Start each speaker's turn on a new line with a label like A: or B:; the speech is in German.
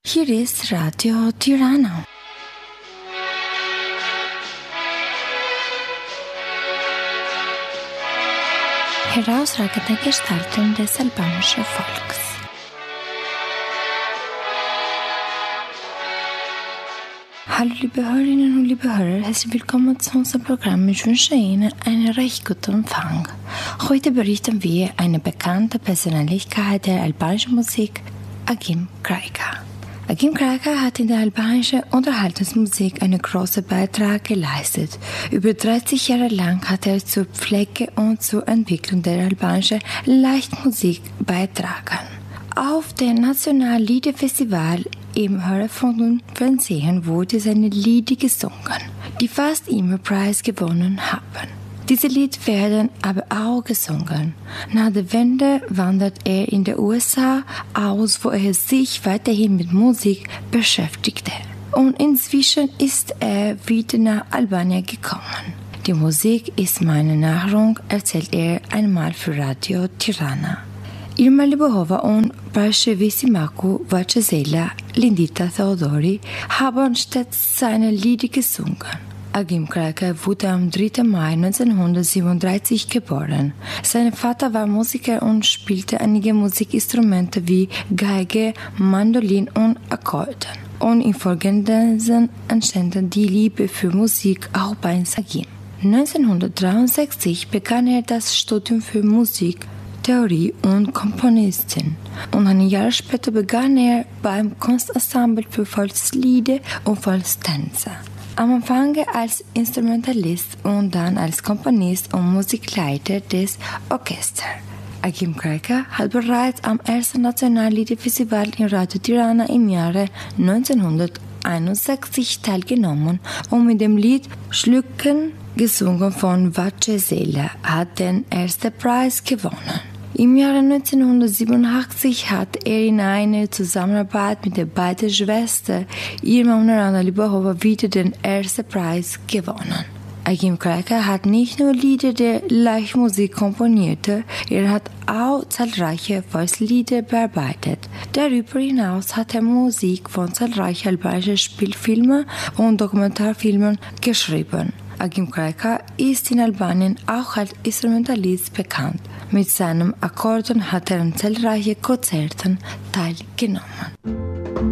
A: Hier ist Radio Tirana. Herausragende Gestalten des albanischen Volks. Hallo liebe Hörerinnen und liebe Hörer, herzlich willkommen zu unserem Programm. Ich wünsche Ihnen einen recht guten Empfang. Heute berichten wir eine bekannte Persönlichkeit der albanischen Musik, Agim Krajka. Agim Krajka hat in der albanischen Unterhaltungsmusik einen großen Beitrag geleistet. Über 30 Jahre lang hat er zur Pflege und zur Entwicklung der albanischen Leichtmusik beigetragen. Auf dem Nationalen Liederfestival im Hörfunk und Fernsehen wurde seine Lieder gesungen, die fast immer Preis gewonnen haben. Diese Lieder werden aber auch gesungen. Nach der Wende wandert er in den USA aus, wo er sich weiterhin mit Musik beschäftigte. Und inzwischen ist er wieder nach Albanien gekommen. Die Musik ist meine Nahrung, erzählt er einmal für Radio Tirana. Irma Libovova und Prashevisimaku Vachesela Lindita Theodori haben stets seine Lieder gesungen. Agim Krajka wurde am 3. Mai 1937 geboren. Sein Vater war Musiker und spielte einige Musikinstrumente wie Geige, Mandolin und Akkordeon. Und infolgedessen entstand die Liebe für Musik auch bei Agim. 1963 begann er das Studium für Musik, Theorie und Komponistin. Und ein Jahr später begann er beim Kunstensemble für Volkslieder und Volkstänze. Am Anfang als Instrumentalist und dann als Komponist und Musikleiter des Orchesters. Agim Krajka hat bereits am ersten Nationalen Liederfestival in Radio Tirana im Jahre 1961 teilgenommen und mit dem Lied Schlücken, gesungen von Vachesela, hat den ersten Preis gewonnen. Im Jahre 1987 hat er in einer Zusammenarbeit mit den beiden Schwestern Irma und Anna Libovova wieder den ersten Preis gewonnen. Agim Krajka hat nicht nur Lieder der Leichtmusik komponiert, er hat auch zahlreiche Volkslieder bearbeitet. Darüber hinaus hat er Musik von zahlreichen albanischen Spielfilmen und Dokumentarfilmen geschrieben. Agim Krajka ist in Albanien auch als Instrumentalist bekannt. Mit seinem Akkordeon hat er an zahlreichen Konzerten teilgenommen.